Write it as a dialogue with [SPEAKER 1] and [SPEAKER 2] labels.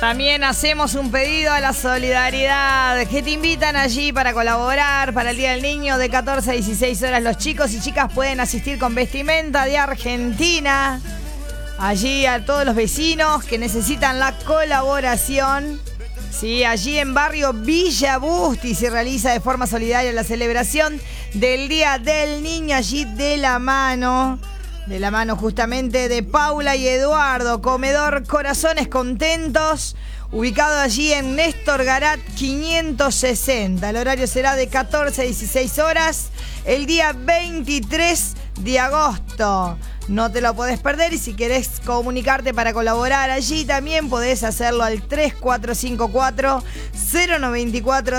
[SPEAKER 1] También hacemos un pedido a la solidaridad, que te invitan allí para colaborar para el Día del Niño de 14 a 16 horas. Los chicos y chicas pueden asistir con vestimenta de Argentina. Allí a todos los vecinos que necesitan la colaboración. Sí, allí en barrio Villa Busti se realiza de forma solidaria la celebración del Día del Niño, allí de la mano justamente de Paula y Eduardo, comedor Corazones Contentos, ubicado allí en Néstor Garat 560. El horario será de 14 a 16 horas, el día 23 de agosto. No te lo podés perder y si querés comunicarte para colaborar allí también podés hacerlo al 3454-094